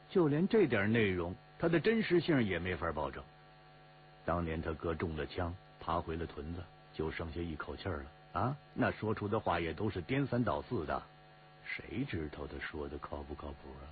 就连这点内容，它的真实性也没法保证。当年他哥中了枪，爬回了屯子，就剩下一口气了啊！那说出的话也都是颠三倒四的，谁知道他说的靠不靠谱啊？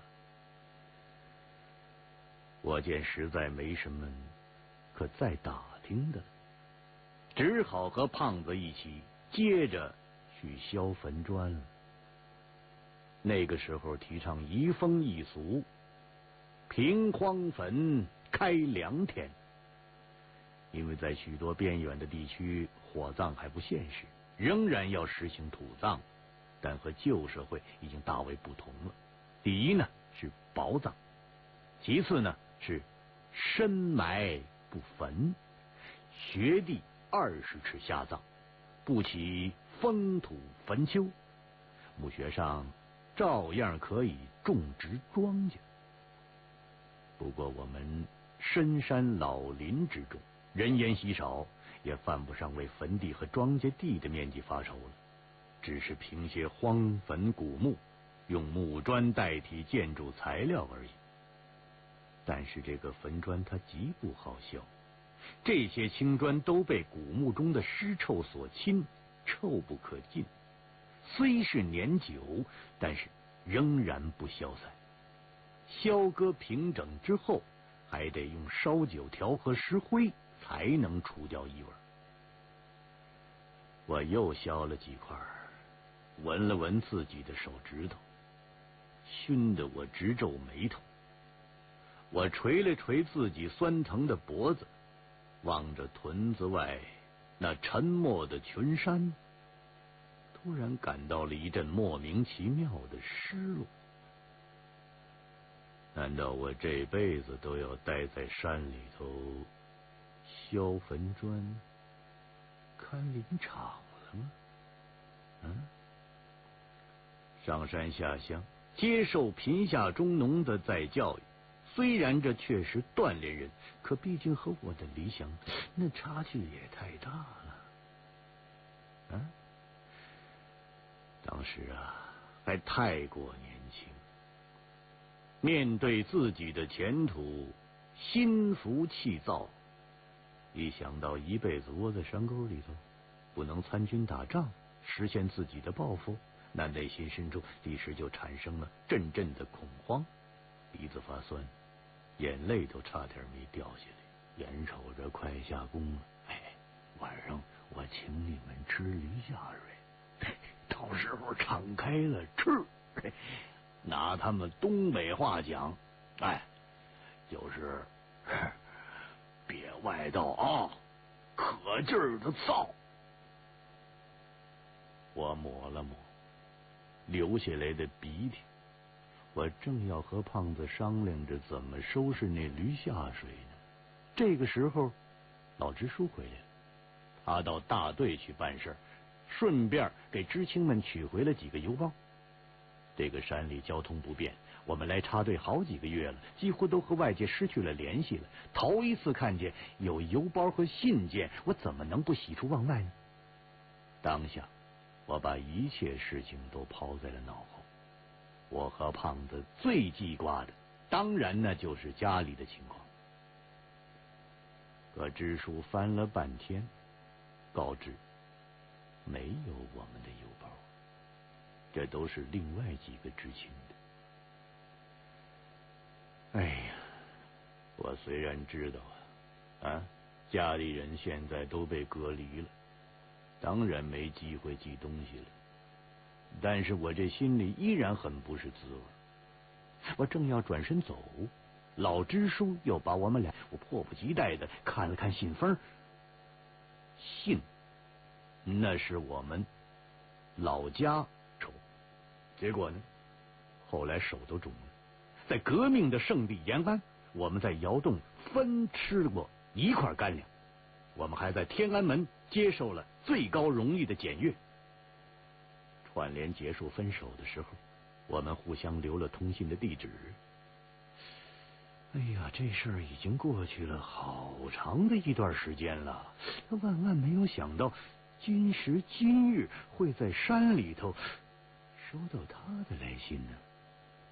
我见实在没什么可再打听的，只好和胖子一起接着去销坟砖了。那个时候提倡移风易俗，平荒坟开良田，因为在许多边远的地区火葬还不现实，仍然要实行土葬，但和旧社会已经大为不同了。第一呢是薄葬，其次呢是深埋不坟，学地20尺下葬，不起封土坟丘，墓穴上照样可以种植庄稼。不过我们深山老林之中，人烟稀少，也犯不上为坟地和庄稼地的面积发愁了，只是凭些荒坟古墓，用木砖代替建筑材料而已。但是这个坟砖它极不好销，这些青砖都被古墓中的尸臭所侵，臭不可尽。虽是年久，但是仍然不消散。削割平整之后，还得用烧酒调和石灰，才能除掉异味。我又削了几块，闻了闻自己的手指头，熏得我直皱眉头。我捶了捶自己酸疼的脖子，望着屯子外那沉默的群山，突然感到了一阵莫名其妙的失落。难道我这辈子都要待在山里头削坟砖、看林场了吗？上山下乡，接受贫下中农的再教育，虽然这确实锻炼人，可毕竟和我的理想那差距也太大了。当时还太过年轻，面对自己的前途，心浮气躁。一想到一辈子窝在山沟里头，不能参军打仗，实现自己的抱负，那内心深处立时就产生了阵阵的恐慌，鼻子发酸，眼泪都差点没掉下来。眼瞅着快下工了，晚上我请你们吃驴下水，到时候敞开了吃。拿他们东北话讲，就是别外道啊，可劲儿的造。我抹了抹流下来的鼻涕，我正要和胖子商量着怎么收拾那驴下水呢。这个时候，老支书回来了，他到大队去办事，顺便给知青们取回了几个邮包。这个山里交通不便，我们来插队好几个月了，几乎都和外界失去了联系了。头一次看见有邮包和信件，我怎么能不喜出望外呢？当下我把一切事情都抛在了脑后。我和胖子最记挂的当然那就是家里的情况。可支书翻了半天，告知没有我们的邮包，这都是另外几个知青的。我虽然知道家里人现在都被隔离了，当然没机会寄东西了，但是我这心里依然很不是滋味。我正要转身走，老支书又把我们俩，我迫不及待的看了看信封，信那是我们老家仇。结果呢，后来手都肿了。在革命的圣地延安，我们在窑洞分吃过一块干粮，我们还在天安门接受了最高荣誉的检阅。串联结束分手的时候，我们互相留了通信的地址。这事儿已经过去了好长的一段时间了，万万没有想到今时今日会在山里头收到他的来信呢。